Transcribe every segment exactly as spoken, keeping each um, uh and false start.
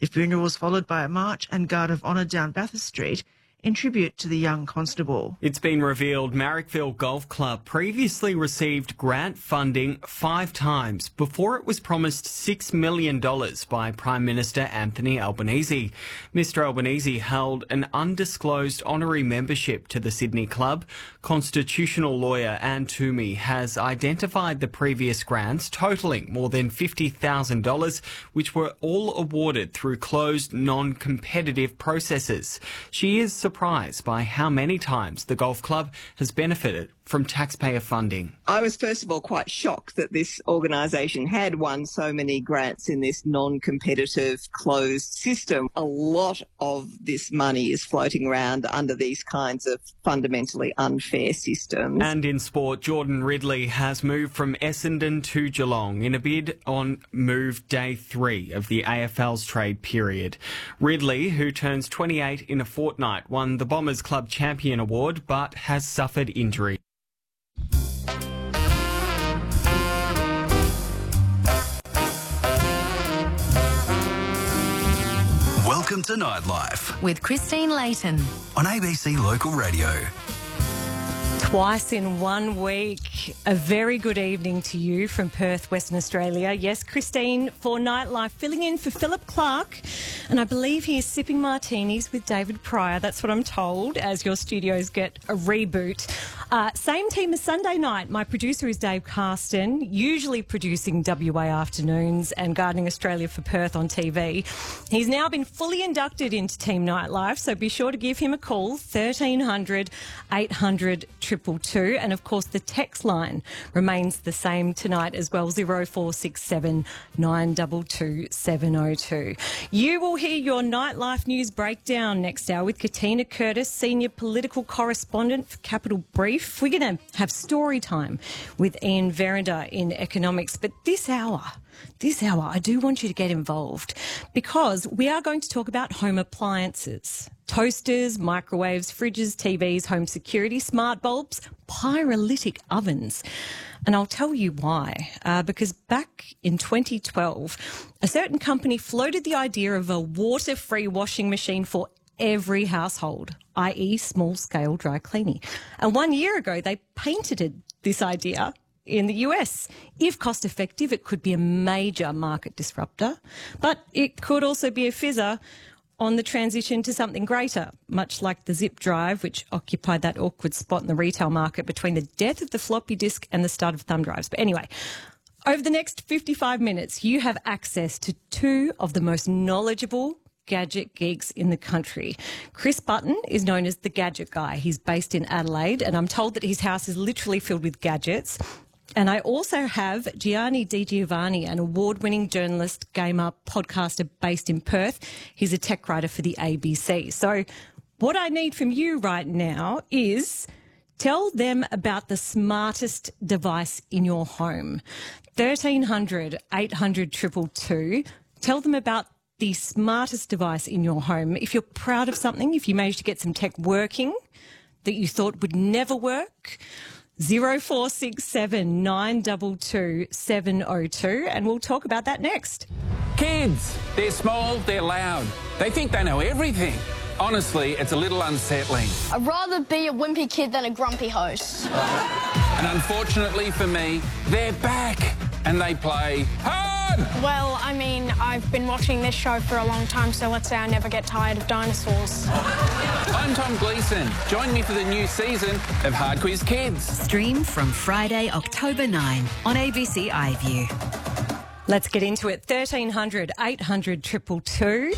The funeral was followed by a march and guard of honour down Bathurst Street in tribute to the young constable. It's been revealed Marrickville Golf Club previously received grant funding five times before it was promised six million dollars by Prime Minister Anthony Albanese. Mister Albanese held an undisclosed honorary membership to the Sydney club. Constitutional lawyer Anne Toomey has identified the previous grants totalling more than fifty thousand dollars, which were all awarded through closed, non-competitive processes. She is surprised by how many times the golf club has benefited from taxpayer funding. I was first of all quite shocked that this organisation had won so many grants in this non-competitive closed system. A lot of this money is floating around under these kinds of fundamentally unfair systems. And in sport, Jordan Ridley has moved from Essendon to Geelong in a bid on move day three of the A F L's trade period. Ridley, who turns twenty-eight in a fortnight, won the Bombers Club Champion Award but has suffered injury. Welcome to Nightlife with Christine Layton on A B C Local Radio. Twice in one week. A very good evening to you from Perth, Western Australia. Yes, Christine for Nightlife, filling in for Philip Clark. And I believe he is sipping martinis with David Pryor. That's what I'm told, as your studios get a reboot. Uh, same team as Sunday night. My producer is Dave Carston, usually producing W A Afternoons and Gardening Australia for Perth on T V. He's now been fully inducted into Team Nightlife, so be sure to give him a call, thirteen hundred, eight hundred, two two two. And, of course, the text line remains the same tonight as well, zero four six seven, nine two two, seven zero two. You will hear your Nightlife news breakdown next hour with Katina Curtis, Senior Political Correspondent for Capital Brief. We're going to have story time with Ian Verinder in economics. But this hour, this hour, I do want you to get involved because we are going to talk about home appliances. Toasters, microwaves, fridges, T Vs, home security, smart bulbs, pyrolytic ovens. And I'll tell you why. Uh, because back in twenty twelve, a certain company floated the idea of a water-free washing machine for every household, that is small-scale dry cleaning. And one year ago, they patented this idea in the U S. If cost-effective, it could be a major market disruptor, but it could also be a fizzer on the transition to something greater, much like the zip drive, which occupied that awkward spot in the retail market between the death of the floppy disk and the start of thumb drives. But anyway, over the next fifty-five minutes, you have access to two of the most knowledgeable gadget geeks in the country. Chris Button is known as the Gadget Guy. He's based in Adelaide, and I'm told that his house is literally filled with gadgets. And I also have Gianni Di Giovanni, an award-winning journalist, gamer, podcaster based in Perth. He's a tech writer for the A B C. So what I need from you right now is tell them about the smartest device in your home. thirteen hundred, eight hundred, two two two. Tell them about the smartest device in your home. If you're proud of something, if you managed to get some tech working that you thought would never work, zero four six seven, nine two two, seven zero two, and we'll talk about that next. Kids, they're small, they're loud. They think they know everything. Honestly, it's a little unsettling. I'd rather be a wimpy kid than a grumpy host. And unfortunately for me, they're back and they play hard. Well, I mean, I've been watching this show for a long time, so let's say I never get tired of dinosaurs. I'm Tom Gleeson. Join me for the new season of Hard Quiz Kids. Stream from Friday, October ninth on A B C iView. Let's get into it. thirteen hundred, eight hundred, two two two.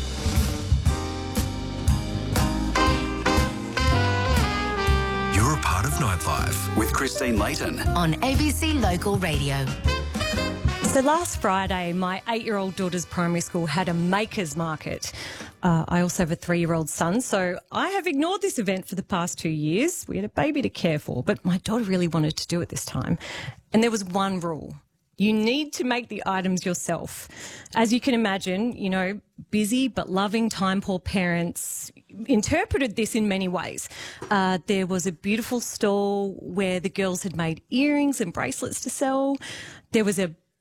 You're a part of Nightlife with Christine Layton on A B C Local Radio. So last Friday, my eight-year-old daughter's primary school had a makers market. Uh, I also have a three-year-old son, so I have ignored this event for the past two years. We had a baby to care for, but my daughter really wanted to do it this time. And there was one rule. You need to make the items yourself. As you can imagine, you know, busy but loving time-poor parents interpreted this in many ways. Uh, there was a beautiful stall where the girls had made earrings and bracelets to sell. There was a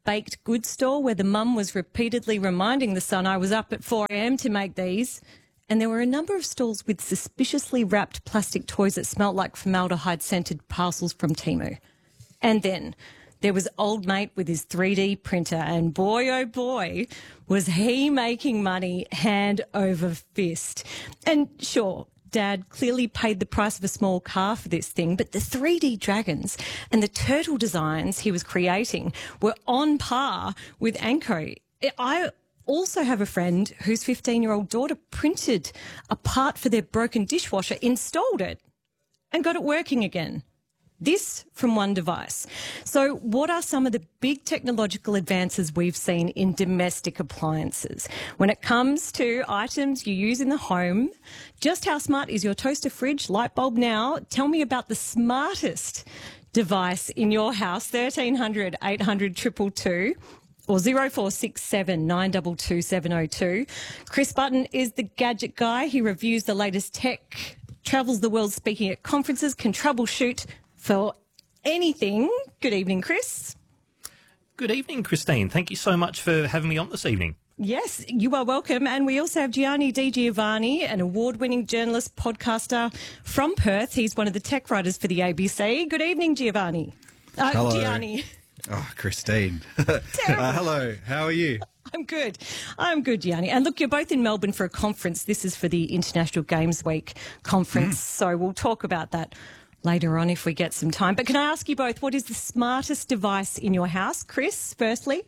baked goods store where the mum was repeatedly reminding the son, I was up at four a.m. to make these. And there were a number of stalls with suspiciously wrapped plastic toys that smelt like formaldehyde-scented parcels from Temu. And then there was old mate with his three D printer, and boy, oh boy, was he making money hand over fist. And sure, Dad clearly paid the price of a small car for this thing, but the three D dragons and the turtle designs he was creating were on par with Anko. I also have a friend whose fifteen-year-old daughter printed a part for their broken dishwasher, installed it, and got it working again. This from one device. So what are some of the big technological advances we've seen in domestic appliances? When it comes to items you use in the home, just how smart is your toaster, fridge, light bulb now? Tell me about the smartest device in your house. thirteen hundred, eight hundred, two two two or zero four six seven, nine two two, seven zero two. Chris Button is the gadget guy. He reviews the latest tech, travels the world speaking at conferences, can troubleshoot for anything. Good evening, Chris. Good evening, Christine. Thank you so much for having me on this evening. Yes, you are welcome. And we also have Gianni Di Giovanni, an award-winning journalist, podcaster from Perth. He's one of the tech writers for the A B C. Good evening, Giovanni. Uh, Hello. Gianni. Oh, Christine. uh, hello. How are you? I'm good. I'm good, Gianni. And look, you're both in Melbourne for a conference. This is for the International Games Week conference. Mm. So we'll talk about that later on if we get some time. But can I ask you both, what is the smartest device in your house? Chris, firstly?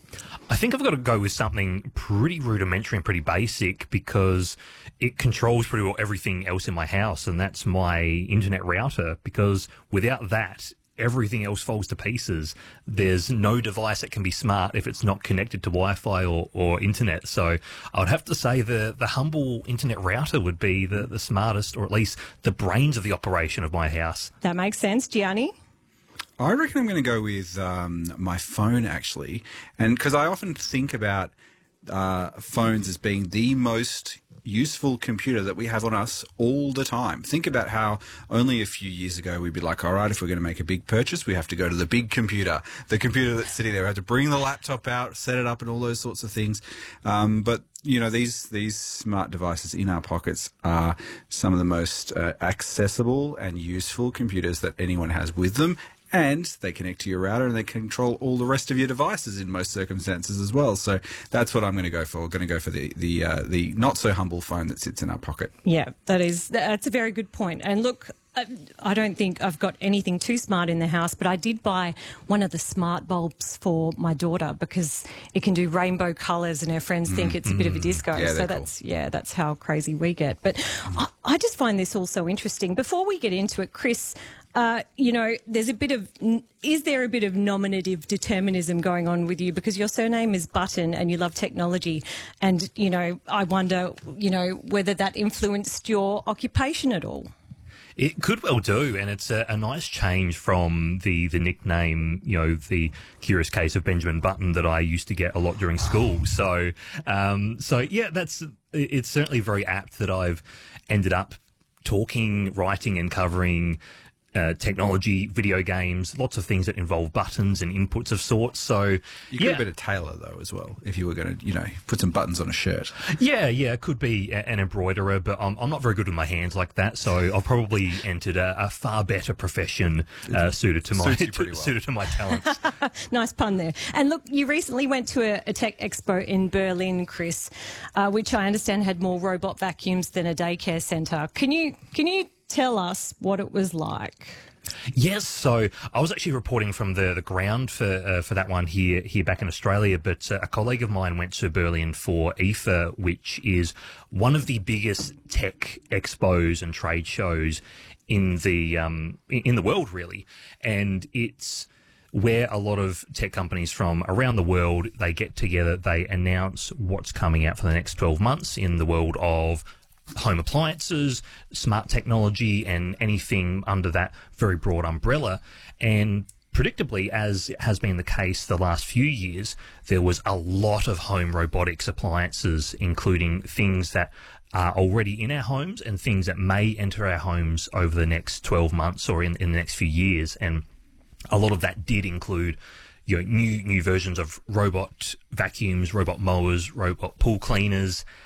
I think I've got to go with something pretty rudimentary and pretty basic because it controls pretty well everything else in my house, and that's my internet router, because without that, everything else falls to pieces. There's no device that can be smart if it's not connected to Wi-Fi or, or internet. So I would have to say the, the humble internet router would be the, the smartest, or at least the brains of the operation of my house. That makes sense. Gianni? I reckon I'm going to go with um, my phone, actually. And because I often think about uh, phones as being the most useful computer that we have on us all the time. Think about how only a few years ago we'd be like, all right, if we're going to make a big purchase, we have to go to the big computer, the computer that's sitting there. We have to bring the laptop out, set it up, and all those sorts of things. Um, but you know, these these smart devices in our pockets are some of the most uh, accessible and useful computers that anyone has with them. And they connect to your router and they control all the rest of your devices in most circumstances as well. So that's what I'm going to go for. I'm going to go for the the uh, the not so humble phone that sits in our pocket. Yeah, that is that's a very good point. And look, I don't think I've got anything too smart in the house, but I did buy one of the smart bulbs for my daughter because it can do rainbow colours and her friends think it's a bit of a disco. Yeah, so that's cool. Yeah, that's how crazy we get. But I, I just find this all so interesting. Before we get into it, Chris, Uh, you know, there's a bit of, is there a bit of nominative determinism going on with you? Because your surname is Button and you love technology. And, you know, I wonder, you know, whether that influenced your occupation at all. It could well do, and it's a, a nice change from the, the nickname, you know, the Curious Case of Benjamin Button that I used to get a lot during school. So, um, so yeah, that's, it's certainly very apt that I've ended up talking, writing and covering Uh, technology, video games, lots of things that involve buttons and inputs of sorts. So you could yeah. have been a tailor though as well, if you were going to, you know, put some buttons on a shirt. Yeah, yeah, it could be a, an embroiderer, but I'm, I'm not very good with my hands like that. So I've probably entered a, a far better profession uh, suited to my to, well. suited to my talents. Nice pun there. And look, you recently went to a, a tech expo in Berlin, Chris, uh, which I understand had more robot vacuums than a daycare centre. Can you can you tell us what it was like? Yes, so I was actually reporting from the, the ground for uh, for that one here here back in Australia, but uh, a colleague of mine went to Berlin for I F A, which is one of the biggest tech expos and trade shows in the um, in the world, really, and it's where a lot of tech companies from around the world, they get together, they announce what's coming out for the next twelve months in the world of home appliances, smart technology, and anything under that very broad umbrella. And predictably, as has been the case the last few years, there was a lot of home robotics appliances, including things that are already in our homes and things that may enter our homes over the next twelve months or in, in the next few years. And a lot of that did include, you know, new new versions of robot vacuums, robot mowers, robot pool cleaners.